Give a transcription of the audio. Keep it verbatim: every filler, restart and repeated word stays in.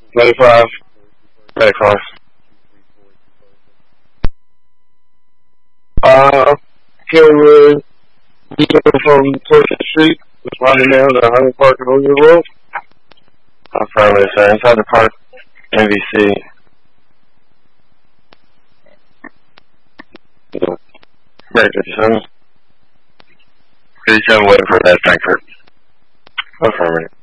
ninety-five. ninety-five. Uh, Kenwood, from Torsion Street, just running down to Highland Park and Roosevelt Road. I'm probably saying inside the park, N B C. Right, fifty-seven. fifty-seven waiting for that Frankfurt. Affirmative.